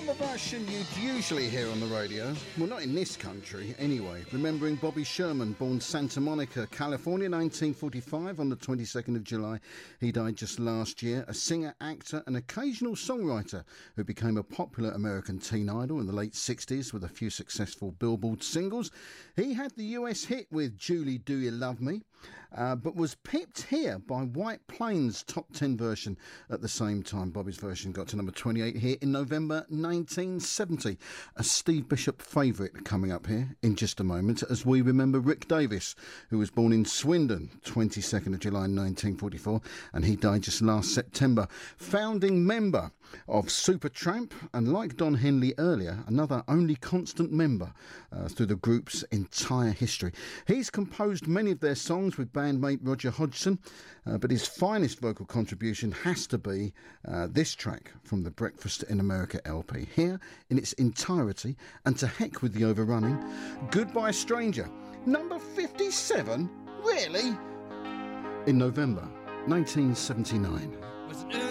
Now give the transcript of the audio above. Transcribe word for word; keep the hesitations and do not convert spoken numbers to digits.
Not the version you'd usually hear on the radio. Well, not in this country, anyway. Remembering Bobby Sherman, born Santa Monica, California, nineteen forty-five, on the twenty-second of July. He died just last year. A singer, actor and occasional songwriter who became a popular American teen idol in the late sixties with a few successful Billboard singles. He had the U S hit with Julie, Do You Love Me? Uh, but was pipped here by White Plains' top ten version at the same time. Bobby's version got to number twenty-eight here in November nineteen seventy. A Steve Bishop favourite coming up here in just a moment as we remember Rick Davies, who was born in Swindon, twenty-second of July nineteen forty-four, and he died just last September. Founding member of Supertramp, and like Don Henley earlier, another only constant member uh, through the group's entire history. He's composed many of their songs with bandmate Roger Hodgson, uh, but his finest vocal contribution has to be uh, this track from the Breakfast in America L P. Here in its entirety, and to heck with the overrunning, Goodbye Stranger, number fifty-seven? Really? In November nineteen seventy-nine.